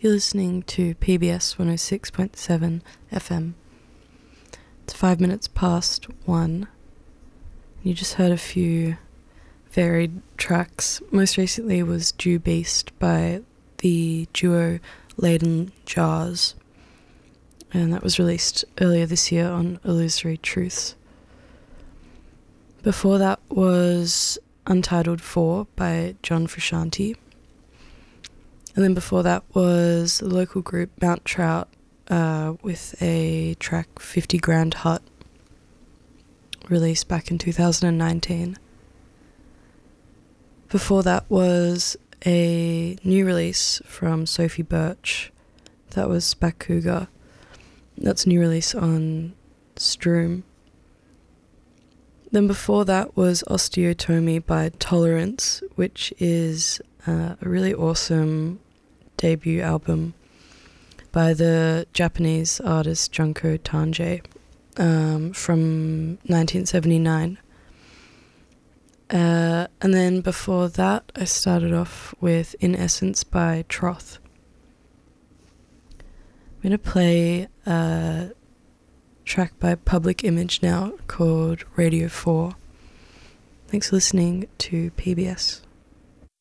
You're listening to PBS 106.7 FM. It's 5 minutes past 1. You just heard a few varied tracks. Most recently was Dew Beast by the duo Leyden Jars, and that was released earlier this year on Illusory Truths. Before that was Untitled 4 by John Frusciante. And then before that was the local group Mount Trout with a track 50 Grand Hut, released back in 2019. Before that was a new release from Sophie Birch, that was Spakuga. That's a new release on Stroom. Then before that was Osteotomy by Tolerance, which is a really awesome debut album by the Japanese artist Junko Tange from 1979. And then before that I started off with In Essence by Troth. I'm going to play a track by Public Image now called Radio 4. Thanks for listening to PBS.